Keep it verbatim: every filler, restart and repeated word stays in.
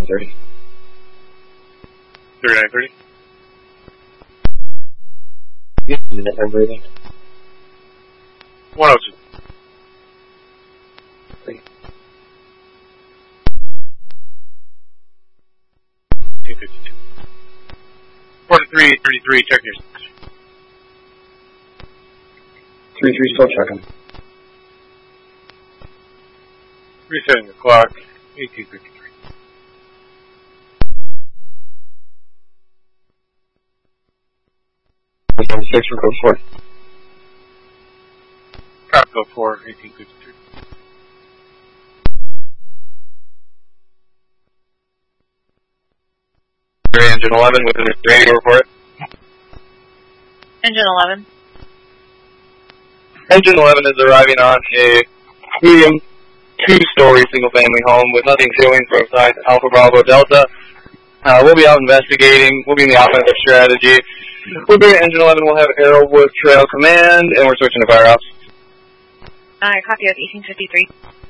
thirty. thirty-nine thirty. Yeah, minute time breathing. one oh two. Three. two fifty-two. forty-three thirty-three, check your switch. three three, still checking. Resetting the clock, eighteen fifty-three. six for code four. Copy code four, eighteen fifty-three. Engine eleven with a radio report. Engine eleven. Engine eleven is arriving on a medium two-story single-family home with nothing showing from side Alpha Bravo Delta. Uh, we'll be out investigating. We'll be in the offensive strategy. We'll be at Engine eleven. We'll have Arrowwood Trail Command, and we're switching to fire ops. Alright, copy of eighteen fifty-three.